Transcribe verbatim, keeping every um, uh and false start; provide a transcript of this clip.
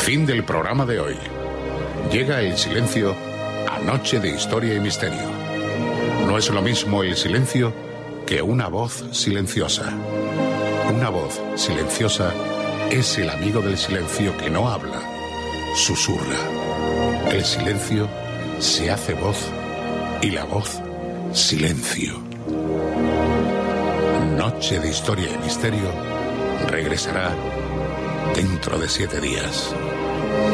Fin del programa de hoy. Llega el silencio a Noche de Historia y Misterio. No es lo mismo el silencio que una voz silenciosa. Una voz silenciosa es el amigo del silencio que no habla, susurra. El silencio se hace voz y la voz silencio. Noche de Historia y Misterio regresará dentro de siete días.